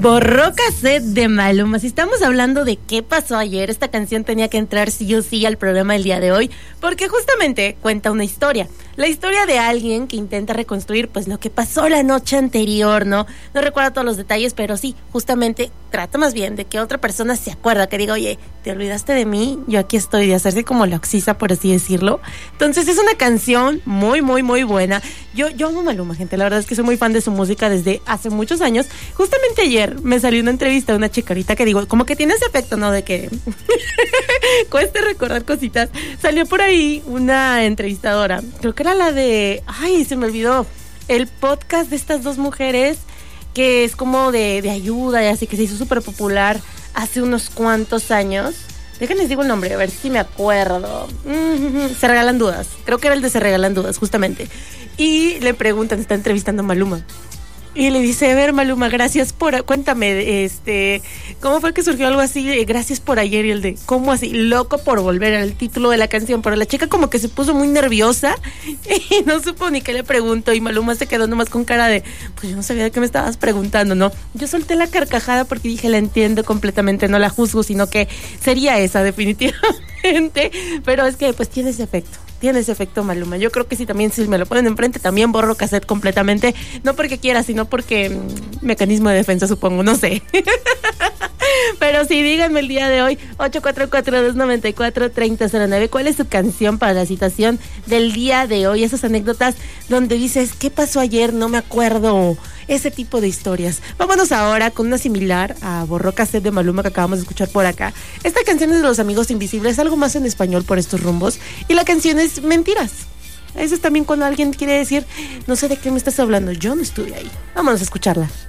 Borró cassette de Maluma. Si estamos hablando de qué pasó ayer, esta canción tenía que entrar sí o sí al programa del día de hoy, porque justamente cuenta una historia. La historia de alguien que intenta reconstruir pues lo que pasó la noche anterior, ¿no? No recuerdo todos los detalles, pero sí, justamente trata más bien de que otra persona se acuerda, que diga, oye, ¿te olvidaste de mí? Yo aquí estoy, de hacerse como la oxisa, por así decirlo. Entonces es una canción muy, muy, muy buena. Yo amo Maluma, gente, la verdad es que soy muy fan de su música desde hace muchos años. Justamente ayer me salió una entrevista de una chica ahorita que digo, como que tiene ese efecto, ¿no? De que cueste recordar cositas. Salió por ahí una entrevistadora, creo que era la de, ay, se me olvidó, el podcast de estas dos mujeres que es como de ayuda y así, que se hizo súper popular hace unos cuantos años. Déjenles digo el nombre, a ver si me acuerdo. Se Regalan Dudas. Creo que era el de Se Regalan Dudas, justamente. Y le preguntan, está entrevistando a Maluma. Y le dice, a ver, Maluma, gracias por... Cuéntame, ¿cómo fue que surgió algo así? Gracias por ayer. Y el de, ¿cómo así? Loco por volver, al título de la canción. Pero la chica como que se puso muy nerviosa y no supo ni qué le preguntó. Y Maluma se quedó nomás con cara de, pues yo no sabía de qué me estabas preguntando, ¿no? Yo solté la carcajada porque dije, la entiendo completamente, no la juzgo, sino que sería esa definitivamente. Pero es que pues tiene ese efecto. Tiene ese efecto Maluma. Yo creo que sí, también si me lo ponen enfrente, también borro cassette completamente. No porque quiera, sino porque mecanismo de defensa, supongo, no sé. Pero sí, díganme el día de hoy, 844-294-3009, ¿cuál es su canción para la citación del día de hoy? Esas anécdotas donde dices, ¿qué pasó ayer? No me acuerdo. Ese tipo de historias. Vámonos ahora con una similar a Borró cassette de Maluma que acabamos de escuchar por acá. Esta canción es de Los Amigos Invisibles, algo más en español por estos rumbos. Y la canción es Mentiras. Eso es también cuando alguien quiere decir, no sé de qué me estás hablando, yo no estuve ahí. Vámonos a escucharla.